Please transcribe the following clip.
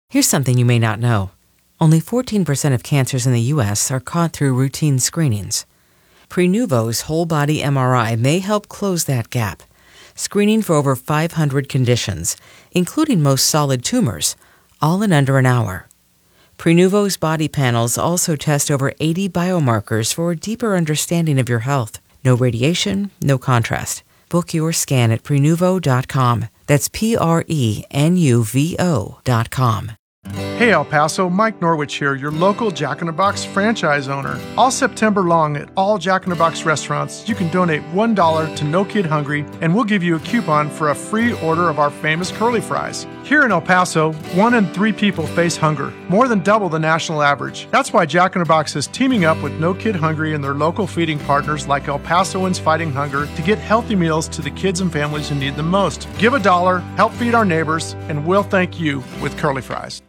Here's something you may not know. Only 14% of cancers in the U.S. are caught through routine screenings. Prenuvo's whole-body MRI may help close that gap, screening for over 500 conditions, including most solid tumors, all in under an hour. Prenuvo's body panels also test over 80 biomarkers for a deeper understanding of your health. No radiation, no contrast. Book your scan at Prenuvo.com. That's Prenuvo.com. Hey El Paso, Mike Norwich here, your local Jack in the Box franchise owner. All September long at all Jack in the Box restaurants, you can donate $1 to No Kid Hungry, and we'll give you a coupon for a free order of our famous curly fries. Here in El Paso, 1 in 3 people face hunger, more than double the national average. That's why Jack in the Box is teaming up with No Kid Hungry and their local feeding partners like El Pasoans Fighting Hunger to get healthy meals to the kids and families who need them most. Give $1, help feed our neighbors, and we'll thank you with curly fries.